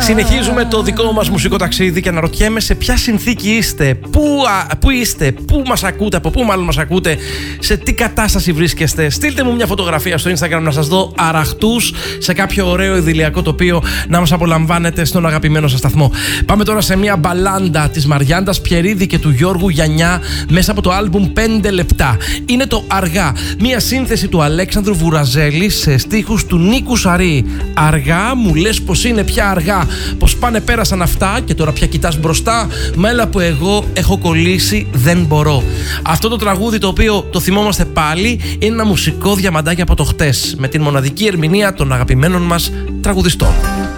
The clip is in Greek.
Συνεχίζουμε το δικό μας μουσικό ταξίδι και αναρωτιέμαι σε ποια συνθήκη είστε, πού είστε, πού μας ακούτε, από πού μάλλον μας ακούτε, σε τι κατάσταση βρίσκεστε. Στείλτε μου μια φωτογραφία στο Instagram να σας δω αραχτούς σε κάποιο ωραίο ιδηλιακό τοπίο να μας απολαμβάνετε στον αγαπημένο σας σταθμό. Πάμε τώρα σε μια μπαλάντα της Μαριάντας Πιερίδη και του Γιώργου Γιαννιά μέσα από το άλμπουμ 5 λεπτά. Είναι το Αργά, μια σύνθεση του Αλέξανδρου Βουραζέλη σε στίχους του Νίκου Σαρή. Αργά, μου λες πως είναι πια αργά, πως πάνε πέρασαν αυτά και τώρα πια κοιτάς μπροστά, μέλα που εγώ έχω κολλήσει δεν μπορώ. Αυτό το τραγούδι, το οποίο το θυμόμαστε πάλι, είναι ένα μουσικό διαμαντάκι από το χτες με την μοναδική ερμηνεία των αγαπημένων μας τραγουδιστών.